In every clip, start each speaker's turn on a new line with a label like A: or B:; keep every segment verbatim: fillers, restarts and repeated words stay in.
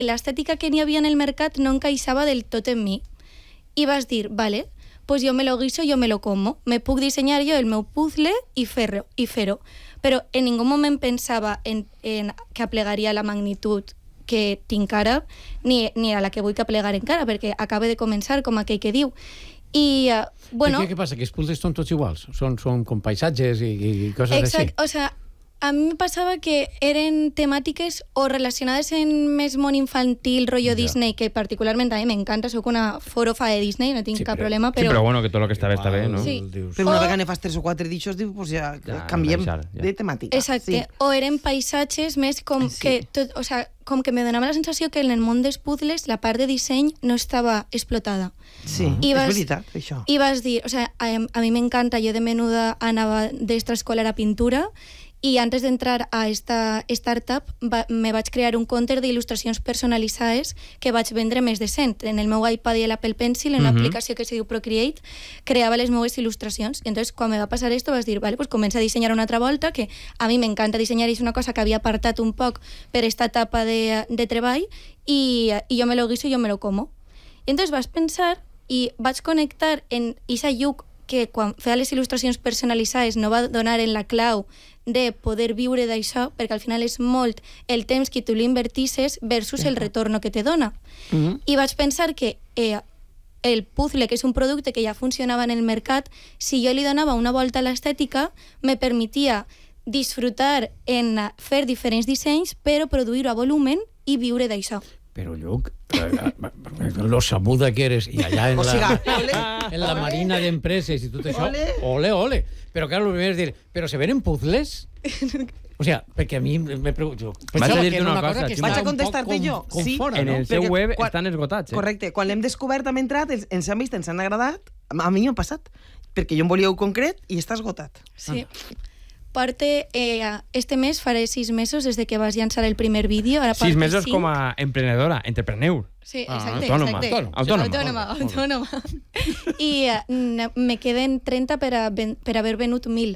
A: l'estètica que n'hi havia en el mercat no encaixava del tot en mi. I vas dir, vale, pues yo me lo guiso, yo me lo como. Me puc dissenyar jo el meu puzzle i fer-ho. I fer-ho. Però en ningú moment pensava en, en que aplegaria la magnitud que tinc ara, ni, ni a la que vull que aplegar encara, perquè acaba de començar, com aquell que diu. I, uh, bueno...
B: Què, què passa? Que els puzzles són tots iguals? Són, són com paisatges i, i coses
A: Exacte,
B: així?
A: O sea, a mi em passava que eren temàtiques o relacionades en més món infantil, rotllo
B: Ja.
A: Disney, que particularment a mi m'encanta, soc una forofa de Disney, no tinc
B: Sí,
A: cap
B: però-
A: problema,
C: Sí,
A: però...
C: però bueno, que tot el que està bé està bé, no?
A: Sí.
B: Dius...
D: Però una
A: O-
D: vegada ne fas tres o quatre d'aixòs, dius, pues ja,
C: Ja,
D: canviem
C: deixar, ja.
D: de temàtica.
A: Exacte,
D: Sí.
A: o eren paisatges més com
D: Sí.
A: que tot, o sea, com que me donava la sensació que en el món dels puzzles la part de disseny no estava explotada.
D: Sí,
A: I
D: és
A: vas-
D: veritat, això.
A: I vas dir, o sea, a, a mi m'encanta, jo de menuda anava d'extraescolar a pintura, i antes d'entrar a esta startup va, me vaig crear un compte d'il·lustracions personalitzades que vaig vendre més de cent. En el meu iPad i l'Apple Pencil, en una
C: Mhm.
A: aplicació que se diu Procreate, creava les meves il·lustracions. I entonces, quan me va passar esto, vas dir, vale, pues comença a dissenyar una altra volta, que a mi m'encanta dissenyar, és una cosa que havia apartat un poc per esta etapa de, de treball, i, i jo me lo guiso i jo me lo como. I entonces vas pensar, i vaig connectar en Isa Lluc, que quan feia les il·lustracions personalitzades no va donar en la clau de poder viure d'això, perquè al final és molt el temps que tu l'invertisses versus el retorno que te dona.
D: Mhm.
A: I vaig pensar que eh, el puzzle, que és un producte que ja funcionava en el mercat, si jo li donava una volta a l'estètica, me permetia disfrutar en fer diferents dissenys, però produir-ho a volumen i viure d'això.
B: Però, Lluc, lo sabuda que eres, i allà en
D: O
B: la,
D: sigui, ole,
B: en la marina d'empreses i tot això,
D: Ole.
B: ole, ole. Però, clar, el primer és dir, però se venen puzzles? O sigui, perquè a mi me pregunto...
C: Vaig a dir-te
B: que era
C: una
B: una
C: cosa,
B: cosa que
C: Ximo.
B: estava
D: Vaig a
B: un poc
D: contestar-te
B: com,
D: jo.
B: com
D: Sí.
B: fora,
C: En
B: no?
C: el seu
D: Perquè
C: web
D: quan-
C: estan esgotats, eh?
D: Correcte, quan l'hem descobert, hem entrat, ens, ens han vist, ens han agradat, a mi m'ha passat, perquè jo en volia un concret i està esgotat.
A: Sí. Porte, eh, este mes faré sis mesos des de que vas llançar el primer vídeo. Ara
C: Sis
A: porto
C: mesos
A: cinc.
C: com a emprenedora, entrepreneur.
A: Sí,
B: Ah,
A: exacte.
C: autònoma.
A: exacte.
C: Autònoma.
A: Autònoma, autònoma. I eh, n- me queden trenta per, a ven, per haver venut mil.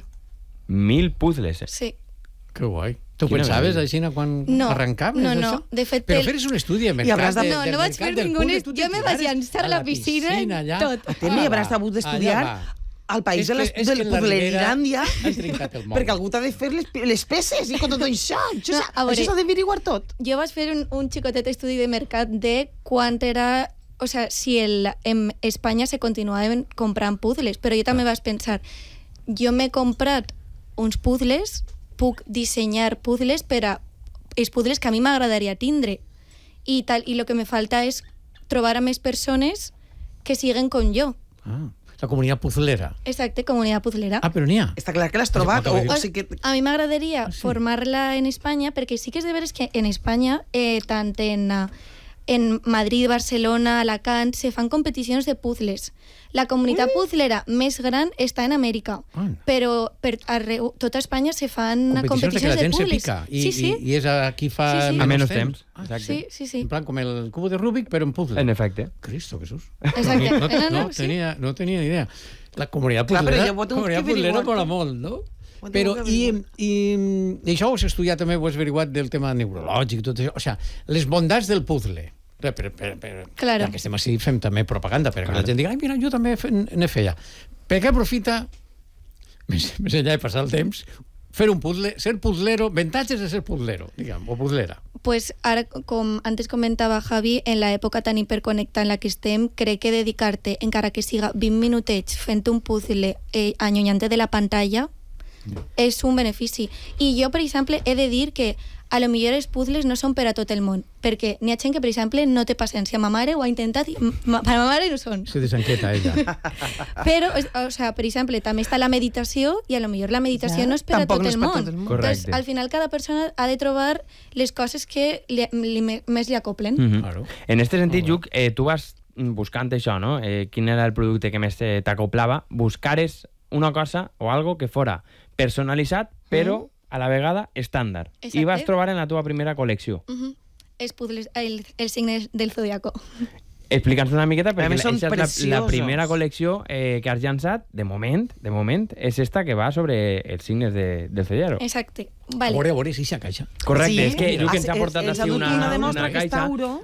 C: Mil puzzles, eh?
A: Sí.
B: Que guai. Tu
C: Quina
B: pensaves
C: meravella.
B: així quan
A: No,
B: arrencaves
A: no,
B: això?
A: no. De fet,
B: Però
A: el-
B: feres un estudi de
D: I
B: mercat.
D: hauràs de-
B: de-
A: No,
B: del
A: no vaig
B: mercat
A: fer
B: del
A: ningun
B: puzzle,
A: est-
B: tu te
A: jo me vaig
B: tirares
A: llançar
B: a
A: a la piscina i
B: allà.
A: tot.
D: A te n'hi hauràs
B: va,
D: hagut
B: allà
D: d'estudiar
B: va.
D: al país
B: És
D: de
B: que-
D: les,
B: és
D: de
B: que en la
D: Puzzleriràndia,
B: Ribera han trincat el món.
D: perquè algú t'ha de fer les, les peces i tot això. Això
A: No,
D: s'ha-
A: a veure-
D: això s'ha d'averiguar tot.
A: Jo vaig fer un, un xicotet estudi de mercat de quant era... O sea, si el, en Espanya se continuaven comprant puzzles, però jo també vaig pensar, jo m'he comprat uns puzzles, puc dissenyar puzzles per a els puzzles que a mi m'agradaria tindre. I, tal, i lo que me falta és trobar a més persones que siguen com jo.
B: Ah, la comunitat puzzlera.
A: Exacte, comunitat puzzlera.
B: Ah, però n'hi ha.
D: Està clar que l'has trobat. O, o sigui que...
A: A mi m'agradaria formar-la en Espanya, perquè sí que és de veres que en Espanya, eh, tant en, eh, en Madrid, Barcelona, Alacant, se fan competicions de puzzles. La comunitat puzzlera més gran està en Amèrica,
B: Ah.
A: però per arreu, tota Espanya se fan
B: Competicions de que
A: competicions
B: la
A: de
B: gent se
A: puzzles.
B: pica. I,
A: sí, sí.
B: i, i és a qui fa
A: Sí, sí.
B: menys
C: A menys
B: temps.
C: temps.
B: Ah,
C: Exacte.
A: sí, sí, sí.
B: En plan, com el cubo de Rubik, però en puzzle.
C: En efecte.
B: Cristo, Jesús.
A: Exacte.
B: No,
A: No,
B: no,
A: no,
B: no,
A: sí.
B: tenia, no tenia ni idea. La comunitat
D: Clar, però
B: puzzlera,
D: jo ho tinc
B: comunitat
D: que
B: puzzlera
D: averiguar.
B: mola molt, no?
D: Ho
B: Però,
D: tinc que
B: i,
D: averiguar.
B: i, i això ho has estudiat també, ho has averiguat del tema neurològic i tot això. O sigui, les bondats del puzzle. Per, per, per, per,
A: Claro.
B: Ja que estem així, fem també propaganda, perquè la gent digui, ai, mira, jo també fe- ne feia. Per què aprofita, més, més enllà de passar el temps, fer un puzzle, ser puzzlero, avantatges de ser puzzlero, diguem, o puzzlera.
A: Pues ara, com antes comentava Javi, en l'època tan hiperconnectada en la que estem, crec que dedicar-te, encara que siga vint minutets fent un puzzle eh, allunyant-te de la pantalla, és un benefici. I jo, per exemple, he de dir que a lo millor els puzzles no són per a tot el món, perquè n'hi ha gent que, per exemple, no té paciència. Ma mare ho ha intentat i ma, per ma mare no són.
B: Se desenqueta ella.
A: Però, o sea, per exemple, també està la meditació i a lo millor la meditació
D: Ja,
A: no és per a
D: tampoc
A: tot
D: no és
A: el
D: per
A: món.
D: tot el món.
A: Entonces,
C: Correcte.
A: al final, cada persona ha de trobar les coses que li, li, més li acoplen.
C: Mhm.
B: Claro.
C: En aquest sentit,
B: Molt
C: Lluc, eh, tu vas buscant això, no? Eh, quin era el producte que més eh, t'acoplava? Buscares una cosa o algo que fora personalitzat, però a la vegada estàndard.
A: Exacte.
C: I vas trobar en la teva primera col·lecció.
A: Uh -huh. Els puzzles, el, el signe del zodiaco.
C: Explica'ns una miqueta,
D: A
C: perquè
D: més, són
C: aquesta és la, la
D: preciosos.
C: primera col·lecció eh, que has llançat, de moment, de moment, és esta que va sobre els signes de, del Zodiaco.
A: Exacte.
B: A
A: Vale.
B: veure, a veure, si s'ha caixa.
C: Correcte,
D: Sí,
C: és que el que ens
D: ens-
C: ha portat
D: ens
C: així
D: ha dut
C: una,
D: una
C: una
D: demostra que
C: caixa
D: està euro.